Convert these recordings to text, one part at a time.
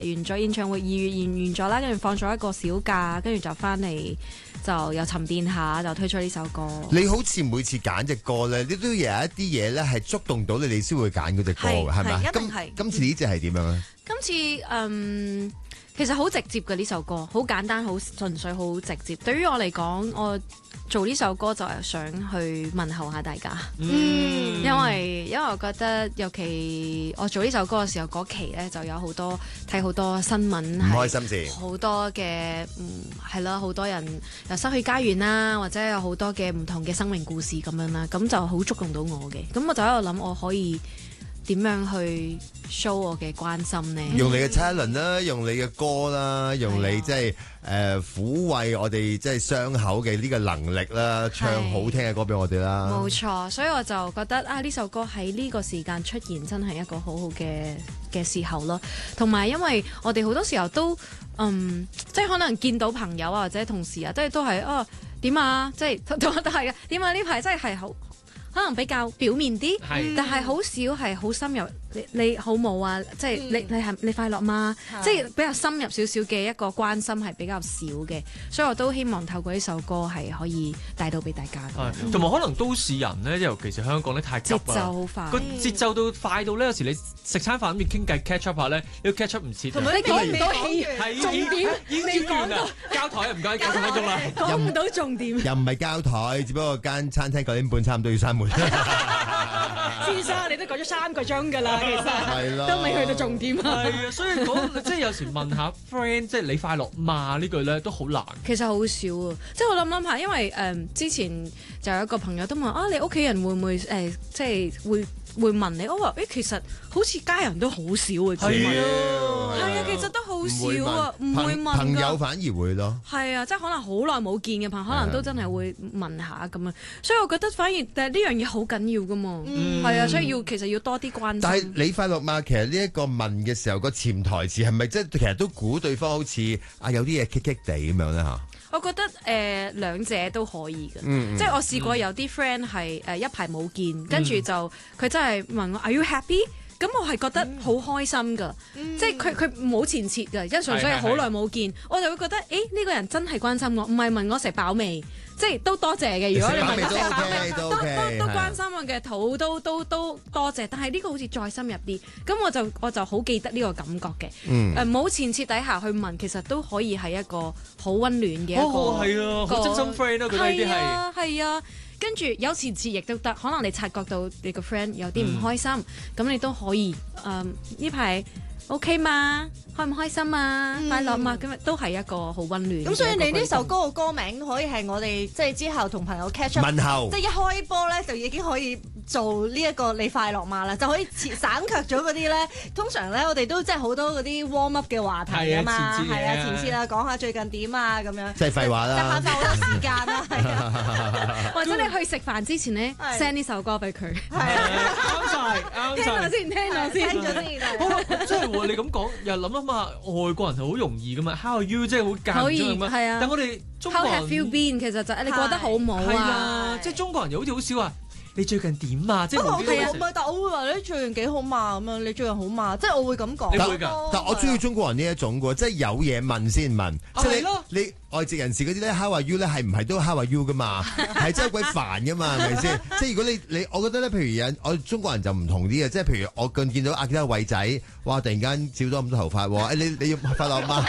完咗演唱會2月完咗啦，跟住放咗一個小假，跟住就翻嚟就又沉澱下，就推出呢首歌。 你好似每次揀隻歌咧，你都有一啲嘢咧係觸動到你，你先會揀嗰隻歌嘅，係咪？ 一定係。 今次呢隻係點樣咧？ 今次其實好直接嘅呢首歌，好簡單，好純粹，好直接。對於我嚟講，我做呢首歌就係想去問候下大家，因為我覺得，尤其我做呢首歌嘅時候，嗰期咧就有睇好多新聞， 唔開心事， 好多嘅係啦，好多人又失去家園啦，或者有好多嘅唔同嘅生命故事咁樣啦，咁就好觸動到我嘅。咁我就喺度諗，我可以點樣去 show 我嘅關心呢？ 用你嘅車輪啦，用你嘅歌啦，用你即係撫慰我哋即係傷口嘅呢個能力啦，唱好聽嘅歌俾我哋啦。 冇錯，所以我就覺得呢首歌喺呢個時間出現真係一個好好嘅時候咯。同埋因為我哋好多時候都即係可能見到朋友啊或者同事啊，即係都係點啊，即係都係嘅點啊，呢排真係好。可能比較表面啲，但係好少係好深入。你好冇啊？即係你快樂嗎？即係比較深入少少嘅一個關心係比較少嘅，所以我都希望透過呢首歌係可以帶到俾大家。 同埋可能都市人咧，尤其是香港咧太急啊， 節奏好快， 個節奏到快到咧，有時你食餐飯諗住傾偈 catch up 下咧，你 catch up 唔切。 同埋你講唔到重點， 已經完啦，交台啊唔該，9分鐘啦， 講唔到重點。 又唔係交台，只不過間餐廳9點半差唔多要閂門。 先生，你都講咗3個鐘㗎啦，其實係咯， 都未去到重點啊。 係啊，所以即係有時問下 friend， 即係你快樂嘛呢句咧都好難。 其實好少啊，即係我諗下，因為之前就有一個朋友都問你屋企人會唔會即係會問你，我話其實好似家人都好少啊， 係啊，其實都好少啊，唔會問朋友反而會咯。 係啊，即係可能好耐冇見嘅朋友，可能都真係會問下咁樣，所以我覺得反而但係呢樣嘢好緊要噶嘛，係啊，所以其實要多啲關心。 但係你快樂嘛？其實呢一個問嘅時候，個潛台詞係咪即係其實都估對方好似有啲嘢棘棘地咁樣咧嚇？ 我覺得兩者都可以嘅，即係我試過有啲 friend 係一排冇見，跟住就佢真係問我 Are you happy？咁我係覺得好開心㗎，即係佢冇前設㗎，因為純粹係好耐冇見，我就會覺得呢個人真係關心我，唔係問我食飽未，即係都多謝嘅。如果你問我食飽未，都關心我嘅肚都多謝，但係呢個好似再深入啲，咁我就好記得呢個感覺嘅。冇前設底下去問，其實都可以係一個好溫暖嘅一個係啊，好真心 friend 咯，佢呢啲係啊。跟住有前設亦都得，可能你察覺到你個 friend 有啲唔開心，咁你都可以呢排 OK 嘛？開唔開心啊？快樂嘛？咁都係一個好溫暖。 咁所以你呢首歌嘅歌名可以係我哋即係之後同朋友 catch up 問候， 即係一開波咧就已經可以做呢一個你快樂嘛啦，就可以省卻咗嗰啲咧。通常咧我哋都即係好多嗰啲 warm up 嘅話題啊嘛，係啊前設啊，講下最近點啊咁樣。 即係廢話啦， 就慳翻好多時間啦，係啊。 或者你去食飯之前咧 send 呢首歌俾佢， 啱晒， 聽咗先， 聽咗先。 好，即係喎，你咁講又諗啊嘛，外國人係好容易噶嘛 ，How are you 即係好間中咁樣， 係啊。 但我哋中國人 How have you been？其實就你過得好冇啊， 即係中國人又好似好少話你最近點啊，即係冇啲。 唔係，但我會話你最近幾好嘛咁樣，你最近好嘛，即係我會咁講。 你會㗎？ 但我中意中國人呢一種嘅，即係有嘢問先問，即係你外籍人士嗰啲咧 How are you 咧係唔係都 How are you 噶嘛？係真係鬼煩噶嘛，係咪先？即係如果你我覺得咧，譬如我中國人就唔同啲嘅，即係譬如我見到其他偉仔，哇！突然間少咗咁多頭髮喎，你要快樂嗎？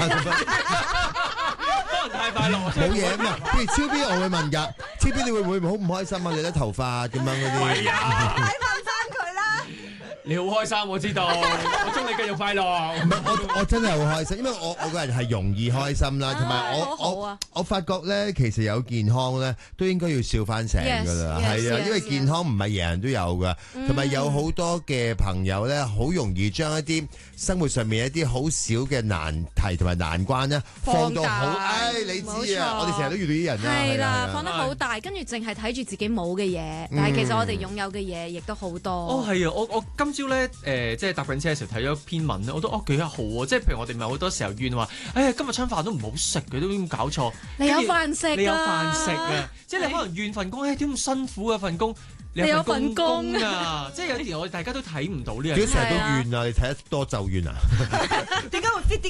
太快樂， 冇嘢啊嘛。譬如超 B 我會問㗎，超 B 你會唔會好唔開心啊？你啲頭髮咁樣嗰啲。 係啊， 睇翻佢啦。 你好開心，我知道，我祝你繼續快樂。 唔係我真係好開心，因為我個人係容易開心啦，同埋我發覺咧，其實有健康咧，都應該要笑翻醒㗎啦，係啊，因為健康唔係人人都有㗎，同埋有好多嘅朋友咧，好容易將一啲生活上面一啲好少嘅難題同埋難關咧，放到好，你知啊，我哋成日都遇到啲人啊， 係啦，放得好大，跟住淨係睇住自己冇嘅嘢，但係其實我哋擁有嘅嘢亦都好多。 哦，係啊，我今朝咧即係搭緊車嘅時候睇咗篇文咧，我都幾好喎，即係譬如我哋咪好多時候怨話，哎呀今日餐飯都唔好食嘅，都已經搞錯。 你有飯食， 你有飯食啊！即係你可能怨份工，點咁辛苦啊份工？ 你有份工啊！即係有時我哋大家都睇唔到呢樣嘢。 點解成日都怨啊？你睇得多就怨啊？ 點解會 fit 啲